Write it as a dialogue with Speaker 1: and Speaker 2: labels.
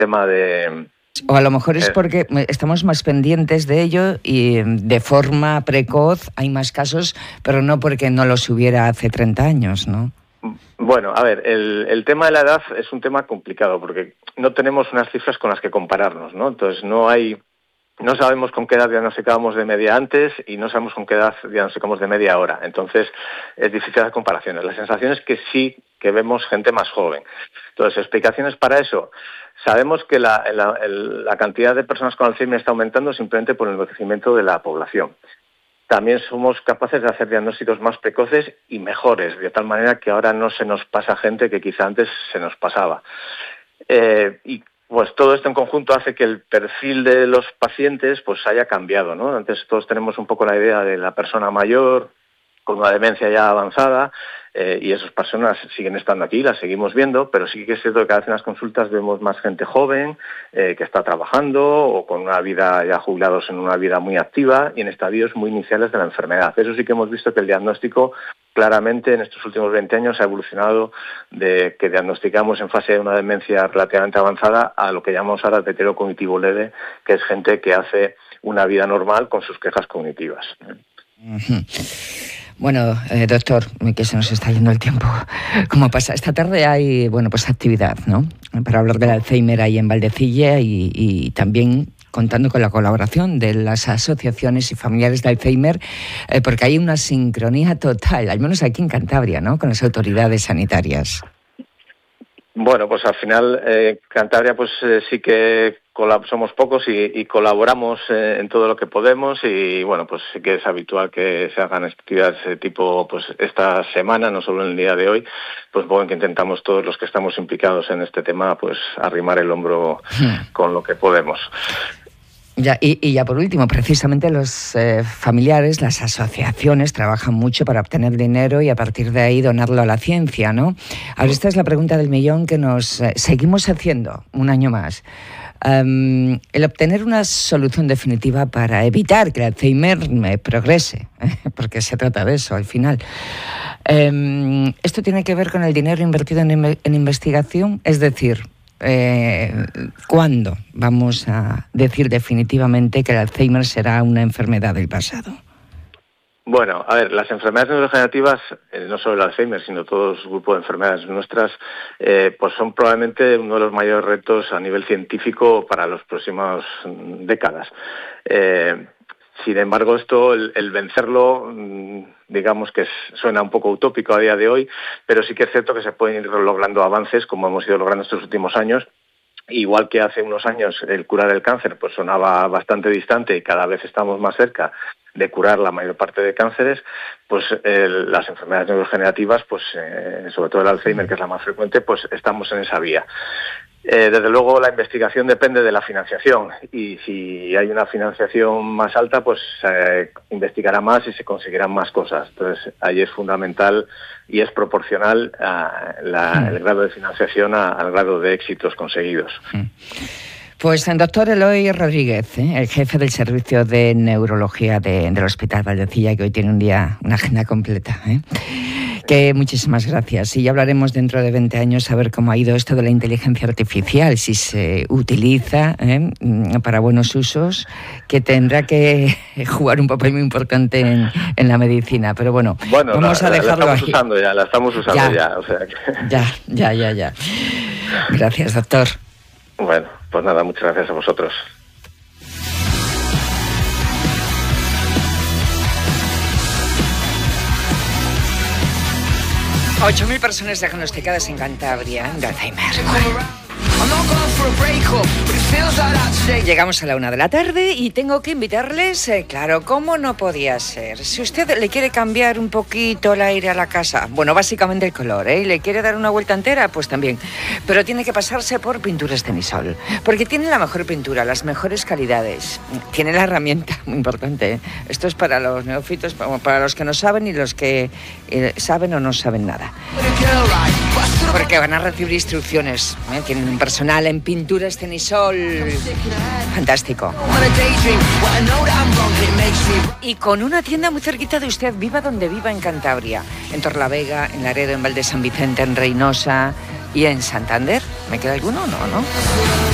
Speaker 1: tema de...
Speaker 2: O a lo mejor es porque estamos más pendientes de ello y de forma precoz hay más casos, pero no porque no los hubiera hace 30 años, ¿no?
Speaker 1: Bueno, a ver, el tema de la edad es un tema complicado porque no tenemos unas cifras con las que compararnos, ¿no? Entonces no sabemos con qué edad diagnosticábamos de media antes y no sabemos con qué edad diagnosticamos de media ahora. Entonces es difícil hacer comparaciones. La sensación es que sí que vemos gente más joven. Entonces, explicaciones para eso. Sabemos que la cantidad de personas con Alzheimer está aumentando simplemente por el envejecimiento de la población. También somos capaces de hacer diagnósticos más precoces y mejores, de tal manera que ahora no se nos pasa gente que quizá antes se nos pasaba. Y pues todo esto en conjunto hace que el perfil de los pacientes pues haya cambiado, ¿no? Antes todos tenemos un poco la idea de la persona mayor con una demencia ya avanzada, y esas personas siguen estando aquí, las seguimos viendo, pero sí que es cierto que cada vez en las consultas vemos más gente joven que está trabajando o con una vida ya jubilados en una vida muy activa y en estadios muy iniciales de la enfermedad. Eso sí que hemos visto que el diagnóstico claramente en estos últimos 20 años ha evolucionado de que diagnosticamos en fase de una demencia relativamente avanzada a lo que llamamos ahora deterioro cognitivo leve, que es gente que hace una vida normal con sus quejas cognitivas.
Speaker 2: Uh-huh. Bueno, doctor, que se nos está yendo el tiempo. ¿Cómo pasa? Esta tarde hay, pues actividad, ¿no? Para hablar del Alzheimer ahí en Valdecilla y también contando con la colaboración de las asociaciones y familiares de Alzheimer, porque hay una sincronía total, al menos aquí en Cantabria, ¿no? Con las autoridades sanitarias.
Speaker 1: Bueno, pues al final Cantabria pues sí que somos pocos y colaboramos en todo lo que podemos y bueno, pues sí que es habitual que se hagan actividades de tipo pues esta semana, no solo en el día de hoy, pues bueno, que intentamos todos los que estamos implicados en este tema pues arrimar el hombro con lo que podemos.
Speaker 2: Ya, y ya por último, precisamente los familiares, las asociaciones trabajan mucho para obtener dinero y a partir de ahí donarlo a la ciencia, ¿no? Ahora esta es la pregunta del millón que nos seguimos haciendo un año más. El obtener una solución definitiva para evitar que el Alzheimer progrese, porque se trata de eso al final. Esto tiene que ver con el dinero invertido en investigación, es decir, ¿cuándo vamos a decir definitivamente que el Alzheimer será una enfermedad del pasado?
Speaker 1: Bueno, a ver, las enfermedades neurodegenerativas, no solo el Alzheimer, sino todo el grupo de enfermedades nuestras, pues son probablemente uno de los mayores retos a nivel científico para las próximas décadas. Sin embargo, esto, el vencerlo, digamos que suena un poco utópico a día de hoy, pero sí que es cierto que se pueden ir logrando avances, como hemos ido logrando estos últimos años. Igual que hace unos años el curar el cáncer pues sonaba bastante distante y cada vez estamos más cerca de curar la mayor parte de cánceres, pues las enfermedades neurodegenerativas, pues sobre todo el Alzheimer, que es la más frecuente, pues estamos en esa vía. Desde luego la investigación depende de la financiación y si hay una financiación más alta pues se investigará más y se conseguirán más cosas. Entonces ahí es fundamental y es proporcional el grado de financiación al grado de éxitos conseguidos.
Speaker 2: Pues el doctor Eloy Rodríguez, el jefe del servicio de neurología del Hospital Valdecilla, que hoy tiene una agenda completa. Que muchísimas gracias. Y ya hablaremos dentro de 20 años a ver cómo ha ido esto de la inteligencia artificial, si se utiliza para buenos usos, que tendrá que jugar un papel muy importante en la medicina. Pero bueno vamos a dejarlo
Speaker 1: la
Speaker 2: ahí.
Speaker 1: La estamos usando ya. O sea que...
Speaker 2: Ya. Gracias, doctor.
Speaker 1: Bueno, pues nada, muchas gracias a vosotros.
Speaker 2: $8.000 personas diagnosticadas en Cantabria de Alzheimer. Llegamos a la 1 de la tarde y tengo que invitarles, claro, ¿cómo no podía ser? Si usted le quiere cambiar un poquito el aire a la casa, bueno, básicamente el color, y le quiere dar una vuelta entera, pues también. Pero tiene que pasarse por Pinturas Tenisol, porque tiene la mejor pintura, las mejores calidades. Tiene la herramienta, muy importante, Esto es para los neófitos, para los que no saben y los que saben o no saben nada. Porque van a recibir instrucciones, tienen un personal en Pinturas Tenisol fantástico. Y con una tienda muy cerquita de usted, viva donde viva en Cantabria, en Torlavega, en Laredo, en Valde San Vicente, en Reynosa y en Santander. ¿Me queda alguno? No.